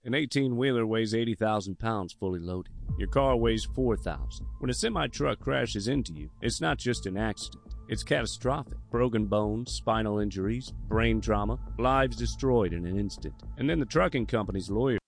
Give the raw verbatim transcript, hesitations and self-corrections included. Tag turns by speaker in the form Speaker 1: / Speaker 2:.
Speaker 1: An eighteen-wheeler weighs eighty thousand pounds fully loaded. Your car weighs four thousand. When a semi-truck crashes into you, it's not just an accident. It's catastrophic. Broken bones, spinal injuries, brain trauma, lives destroyed in an instant. And then the trucking company's lawyers